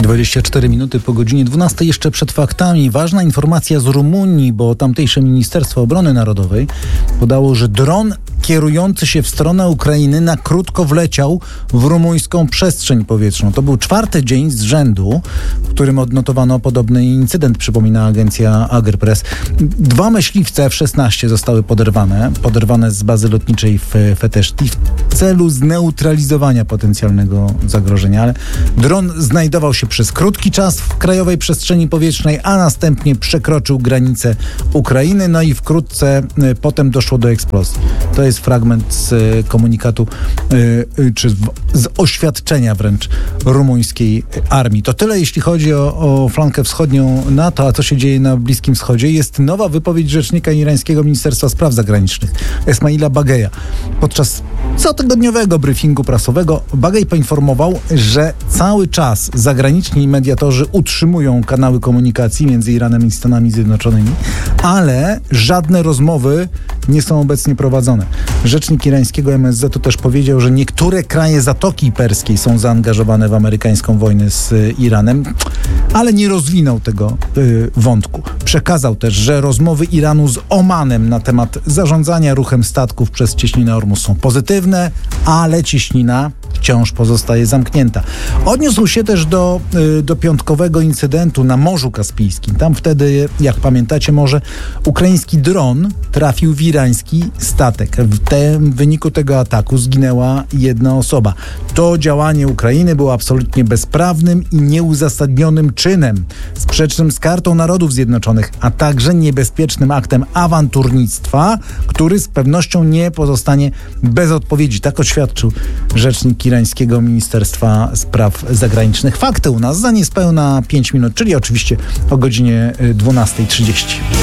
24 minuty po godzinie 12. Jeszcze przed faktami. Ważna informacja z Rumunii, bo tamtejsze Ministerstwo Obrony Narodowej podało, że dron kierujący się w stronę Ukrainy na krótko wleciał w rumuńską przestrzeń powietrzną. To był 4. dzień z rzędu, w którym odnotowano podobny incydent, przypomina agencja Agrypress. 2 myśliwce F-16 zostały poderwane z bazy lotniczej w Feteszti w celu zneutralizowania potencjalnego zagrożenia, ale dron znajdował się przez krótki czas w krajowej przestrzeni powietrznej, a następnie przekroczył granicę Ukrainy, no i wkrótce potem doszło do eksplozji. To jest fragment z komunikatu, czy z oświadczenia wręcz rumuńskiej armii. To tyle, jeśli chodzi o flankę wschodnią NATO, a co się dzieje na Bliskim Wschodzie. Jest nowa wypowiedź rzecznika irańskiego Ministerstwa Spraw Zagranicznych, Esmaila Bageja. Podczas cotygodniowego briefingu prasowego Bagej poinformował, że cały czas zagraniczni mediatorzy utrzymują kanały komunikacji między Iranem i Stanami Zjednoczonymi, ale żadne rozmowy nie są obecnie prowadzone. Rzecznik irańskiego MSZ też powiedział, że niektóre kraje Zatoki Perskiej są zaangażowane w amerykańską wojnę z Iranem, ale nie rozwinął tego wątku. Przekazał też, że rozmowy Iranu z Omanem na temat zarządzania ruchem statków przez cieśninę Ormus są pozytywne, ale cieśnina wciąż pozostaje zamknięta. Odniósł się też do piątkowego incydentu na Morzu Kaspijskim. Tam wtedy, jak pamiętacie może, ukraiński dron trafił w irański statek. W wyniku tego ataku zginęła 1 osoba. To działanie Ukrainy było absolutnie bezprawnym i nieuzasadnionym czynem, sprzecznym z Kartą Narodów Zjednoczonych, a także niebezpiecznym aktem awanturnictwa, który z pewnością nie pozostanie bez odpowiedzi. Tak oświadczył rzecznik irańskiego Ministerstwa Spraw Zagranicznych. Fakty u nas za niespełna 5 minut, czyli oczywiście o godzinie 12:30.